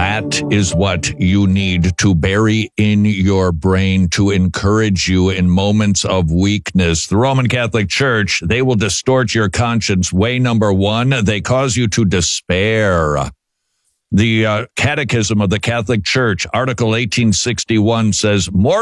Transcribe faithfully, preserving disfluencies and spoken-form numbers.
That is what you need to bury in your brain to encourage you in moments of weakness. The Roman Catholic Church, they will distort your conscience. Way number one, they cause you to despair. The uh, Catechism of the Catholic Church, Article eighteen sixty-one says, more